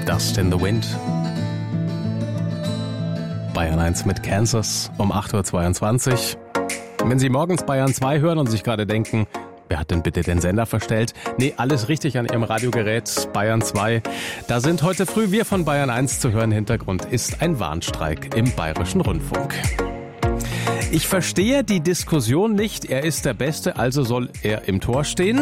Dust in the Wind. Bayern 1 mit Kansas um 8.22 Uhr. Wenn Sie morgens Bayern 2 hören und sich gerade denken, wer hat denn bitte den Sender verstellt? Nee, alles richtig an Ihrem Radiogerät, Bayern 2. Da sind heute früh wir von Bayern 1 zu hören. Hintergrund ist ein Warnstreik im Bayerischen Rundfunk. Ich verstehe die Diskussion nicht. Er ist der Beste, also soll er im Tor stehen.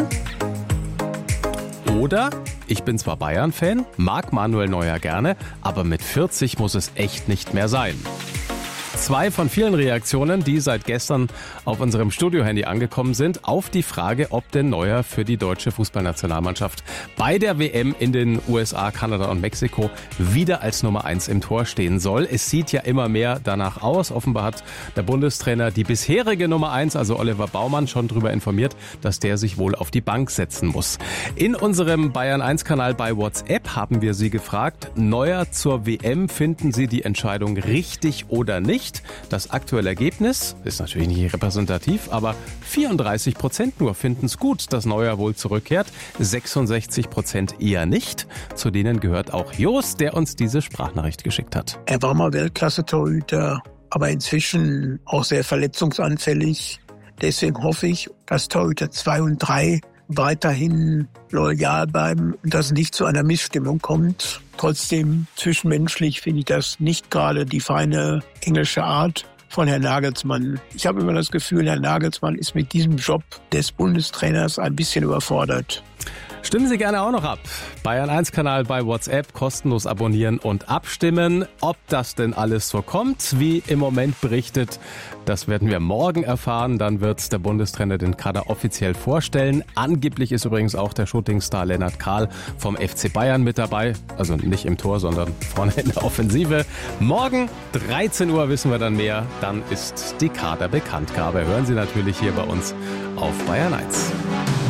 Oder, ich bin zwar Bayern-Fan, mag Manuel Neuer gerne, aber mit 40 muss es echt nicht mehr sein. 2 von vielen Reaktionen, die seit gestern auf unserem Studiohandy angekommen sind, auf die Frage, ob denn Neuer für die deutsche Fußballnationalmannschaft bei der WM in den USA, Kanada und Mexiko wieder als Nummer 1 im Tor stehen soll. Es sieht ja immer mehr danach aus. Offenbar hat der Bundestrainer die bisherige Nummer 1, also Oliver Baumann, schon darüber informiert, dass der sich wohl auf die Bank setzen muss. In unserem Bayern 1-Kanal bei WhatsApp haben wir Sie gefragt, Neuer zur WM, finden Sie die Entscheidung richtig oder nicht? Das aktuelle Ergebnis ist natürlich nicht repräsentativ, aber 34% nur finden es gut, dass Neuer wohl zurückkehrt, 66% eher nicht. Zu denen gehört auch Jost, der uns diese Sprachnachricht geschickt hat. Er war mal Weltklasse-Torhüter, aber inzwischen auch sehr verletzungsanfällig. Deswegen hoffe ich, dass Torhüter 2 und 3 weiterhin loyal bleiben und dass es nicht zu einer Missstimmung kommt. Trotzdem, zwischenmenschlich finde ich das nicht gerade die feine englische Art von Herrn Nagelsmann. Ich habe immer das Gefühl, Herr Nagelsmann ist mit diesem Job des Bundestrainers ein bisschen überfordert. Stimmen Sie gerne auch noch ab. Bayern 1-Kanal bei WhatsApp, kostenlos abonnieren und abstimmen. Ob das denn alles so kommt, wie im Moment berichtet, das werden wir morgen erfahren. Dann wird der Bundestrainer den Kader offiziell vorstellen. Angeblich ist übrigens auch der Shootingstar Lennart Kahl vom FC Bayern mit dabei. Also nicht im Tor, sondern vorne in der Offensive. Morgen 13 Uhr wissen wir dann mehr. Dann ist die Kaderbekanntgabe. Hören Sie natürlich hier bei uns auf Bayern 1.